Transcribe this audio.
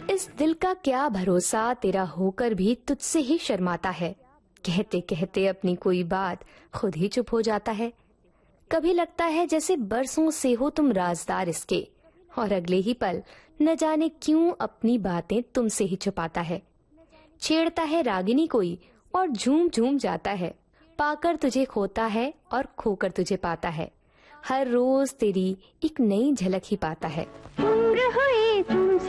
इस दिल का क्या भरोसा, तेरा होकर भी तुझसे ही शर्माता है। कहते कहते अपनी कोई बात खुद ही चुप हो जाता है। कभी लगता है जैसे बरसों से हो तुम राजदार इसके, और अगले ही पल न जाने क्यों अपनी बातें तुमसे ही छुपाता है। छेड़ता है रागिनी कोई और झूम झूम जाता है। पाकर तुझे खोता है और खोकर तुझे पाता है। हर रोज तेरी एक नई झलक ही पाता है।